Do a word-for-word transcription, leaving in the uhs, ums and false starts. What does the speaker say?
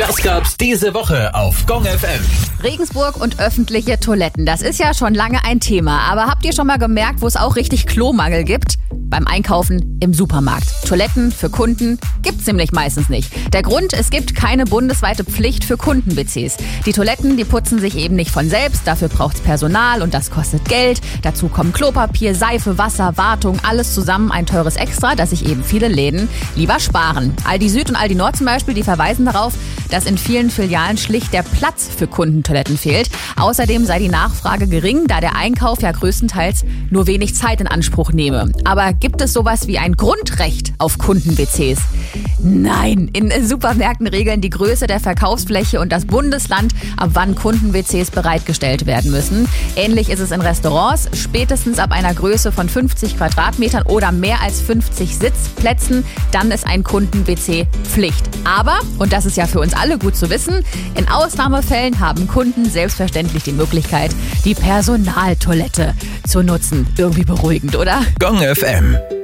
Das gab's diese Woche auf Gong F M. Regensburg und öffentliche Toiletten, das ist ja schon lange ein Thema. Aber habt ihr schon mal gemerkt, wo es auch richtig Klomangel gibt? Beim Einkaufen im Supermarkt. Toiletten für Kunden gibt's nämlich meistens nicht. Der Grund, es gibt keine bundesweite Pflicht für Kunden-W Cs. Die Toiletten, die putzen sich eben nicht von selbst, dafür braucht's Personal und das kostet Geld. Dazu kommen Klopapier, Seife, Wasser, Wartung, alles zusammen ein teures Extra, das sich eben viele Läden lieber sparen. Aldi Süd und Aldi Nord zum Beispiel, die verweisen darauf, dass in vielen Filialen schlicht der Platz für Kundentoiletten fehlt. Außerdem sei die Nachfrage gering, da der Einkauf ja größtenteils nur wenig Zeit in Anspruch nehme. Aber gibt es sowas wie ein Grundrecht auf Kunden-W Cs? Nein, in Supermärkten regeln die Größe der Verkaufsfläche und das Bundesland, ab wann Kunden-W Cs bereitgestellt werden müssen. Ähnlich ist es in Restaurants. Spätestens ab einer Größe von fünfzig Quadratmetern oder mehr als fünfzig Sitzplätzen, dann ist ein Kunden-W C Pflicht. Aber, und das ist ja für uns alle gut zu wissen, in Ausnahmefällen haben Kunden selbstverständlich die Möglichkeit, die Personaltoilette zu nutzen. Irgendwie beruhigend, oder? Gong F M.